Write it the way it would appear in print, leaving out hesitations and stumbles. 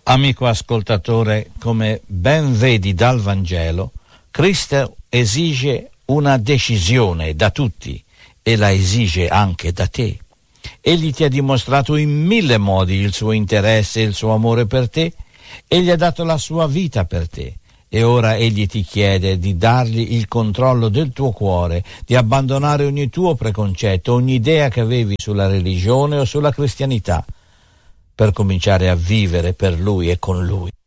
Amico ascoltatore, come ben vedi dal Vangelo, Cristo esige una decisione da tutti e la esige anche da te. Egli ti ha dimostrato in 1000 modi il suo interesse e il suo amore per te, egli ha dato la sua vita per te e ora egli ti chiede di dargli il controllo del tuo cuore, di abbandonare ogni tuo preconcetto, ogni idea che avevi sulla religione o sulla cristianità, per cominciare a vivere per lui e con lui.